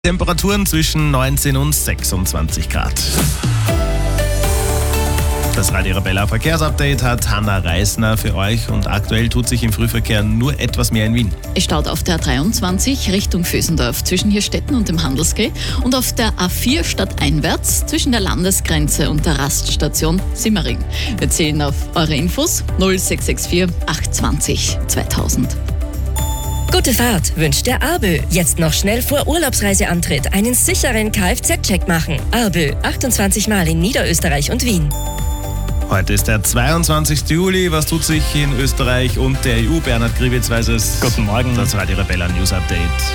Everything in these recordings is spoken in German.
Temperaturen zwischen 19 und 26 Grad. Das Radio Arabella Verkehrsupdate hat Hanna Reisner für euch und aktuell tut sich im Frühverkehr nur etwas mehr in Wien. Es staut auf der A23 Richtung Vösendorf zwischen Hirstetten und dem Handelsquai und auf der A4 stadteinwärts zwischen der Landesgrenze und der Raststation Simmering. Wir zählen auf eure Infos 0664 820 2000. Gute Fahrt wünscht der ARBÖ. Jetzt noch schnell vor Urlaubsreiseantritt einen sicheren Kfz-Check machen. ARBÖ, 28 Mal in Niederösterreich und Wien. Heute ist der 22. Juli. Was tut sich in Österreich und der EU? Bernhard Grivitz weiß es. Guten Morgen. Das Radio Arabella News Update.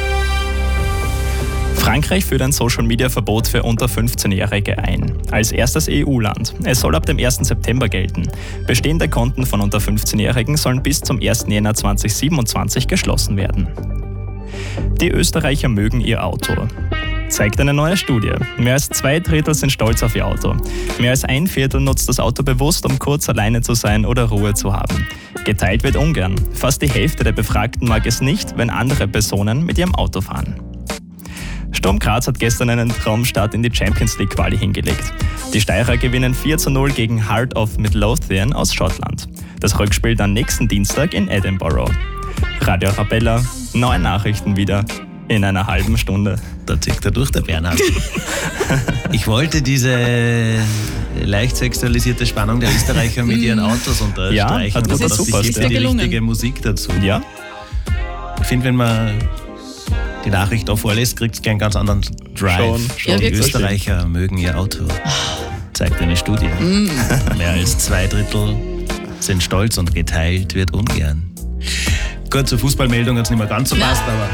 Frankreich führt ein Social-Media-Verbot für unter 15-Jährige ein. Als erstes EU-Land. Es soll ab dem 1. September gelten. Bestehende Konten von unter 15-Jährigen sollen bis zum 1. Jänner 2027 geschlossen werden. Die Österreicher mögen ihr Auto. Zeigt eine neue Studie. Mehr als 2/3 sind stolz auf ihr Auto. Mehr als 1/4 nutzt das Auto bewusst, um kurz alleine zu sein oder Ruhe zu haben. Geteilt wird ungern. Fast die Hälfte der Befragten mag es nicht, wenn andere Personen mit ihrem Auto fahren. Sturm Graz hat gestern einen Traumstart in die Champions League Quali hingelegt. Die Steirer gewinnen 4:0 gegen Heart of Midlothian aus Schottland. Das Rückspiel dann nächsten Dienstag in Edinburgh. Radio Arabella, neue Nachrichten wieder in einer halben Stunde. Da zieht er durch, der Bernhard. Ich wollte diese leicht sexualisierte Spannung der Österreicher mit ihren Autos unterstreichen. Hat und das super. Ist die richtige Musik dazu. Ja. Ich finde, wenn man die Nachricht auch vorlässt, kriegt es einen ganz anderen Drive. Schon. Die Österreicher mögen ihr Auto, zeigt eine Studie. Mehr als 2/3 sind stolz und geteilt wird ungern. Gut, zur Fußballmeldung hat es nicht mehr ganz so passt, aber...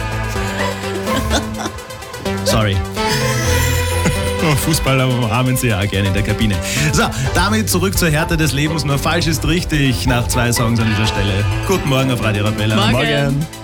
Sorry. Fußballer haben sie ja auch gerne in der Kabine. So, damit zurück zur Härte des Lebens. Nur falsch ist richtig nach 2 Songs an dieser Stelle. Guten Morgen auf Radio Arabella. Morgen.